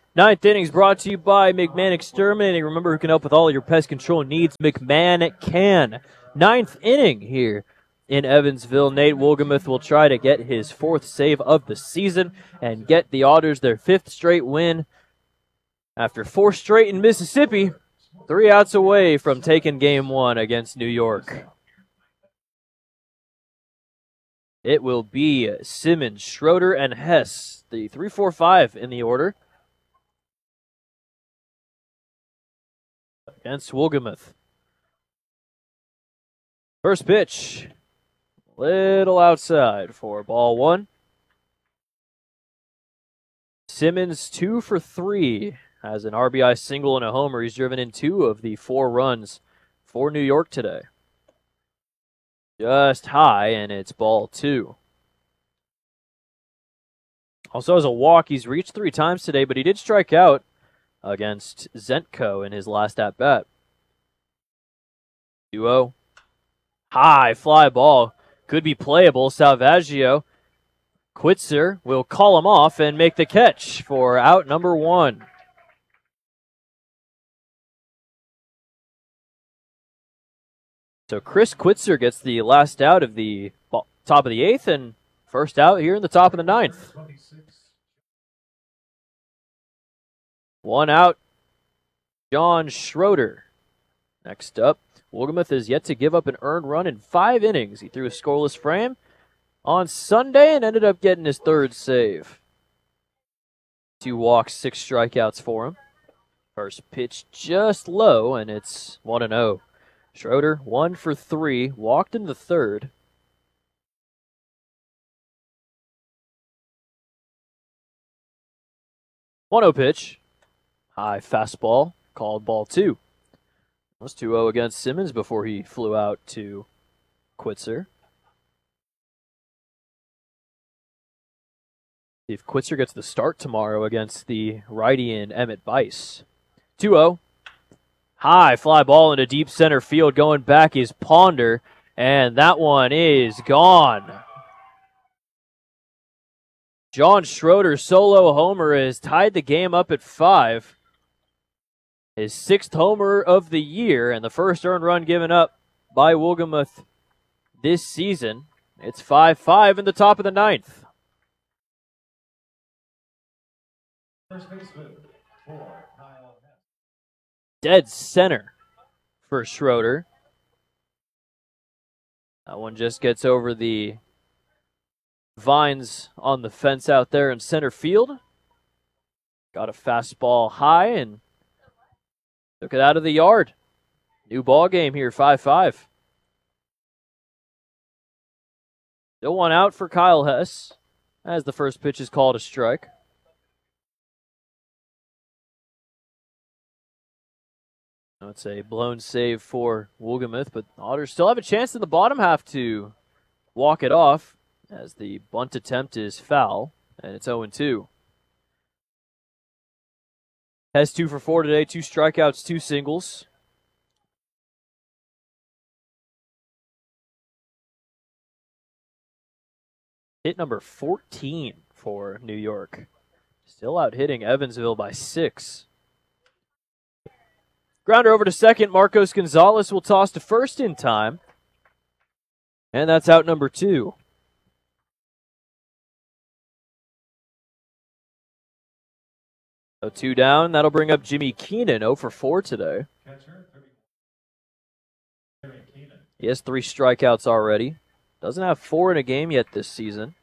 Ninth inning is brought to you by McMahon Exterminating. Remember, who can help with all your pest control needs? McMahon can. Ninth inning here in Evansville. Nate Wolgemuth will try to get his 4th save of the season and get the Otters their 5th straight win. After 4 straight in Mississippi, 3 outs away from taking game 1 against New York. It will be Simmons, Schroeder, and Hess, the 3-4-5 in the order. Against Wolgemuth. First pitch, little outside for ball 1. Simmons 2 for 3, has an RBI single and a homer. He's driven in 2 of the 4 runs for New York today. Just high, and it's ball 2. Also has a walk. He's reached 3 times today, but he did strike out against Zentko in his last at-bat. 2-0. High fly ball. Could be playable. Salvaggio. Quitzer will call him off and make the catch for out number 1. So Chris Quitzer gets the last out of the top of the 8th and first out here in the top of the 9th. 1 out, John Schroeder. Next up, Wolgemuth is yet to give up an earned run in 5 innings. He threw a scoreless frame on Sunday and ended up getting his 3rd save. 2 walks, 6 strikeouts for him. First pitch just low, and it's 1-0. Schroeder 1 for 3, walked in the 3rd. 1-0 pitch. High fastball, called ball 2. It was 2-0 against Simmons before he flew out to Quitzer. See if Quitzer gets the start tomorrow against the righty in Emmett Bice. 2-0. High fly ball into deep center field. Going back is Ponder, and that one is gone. John Schroeder's solo homer has tied the game up at 5. His 6th homer of the year and the first earned run given up by Wolgemuth this season. It's 5-5 in the top of the 9th. First baseman for Kyle Hess. Dead center for Schroeder. That one just gets over the vines on the fence out there in center field. Got a fastball high and took it out of the yard. New ball game here, 5-5. Still 1 out for Kyle Hess as the first pitch is called a strike. It's a blown save for Wolgemuth, but Otters still have a chance in the bottom half to walk it off as the bunt attempt is foul, and it's 0-2. Hess 2 for 4 today, 2 strikeouts, 2 singles. Hit number 14 for New York. Still out hitting Evansville by 6. Grounder over to second. Marcos Gonzalez will toss to first in time. And that's out number 2. So 2 down. That'll bring up Jimmy Keenan, 0 for 4 today. He has 3 strikeouts already. Doesn't have 4 in a game yet this season.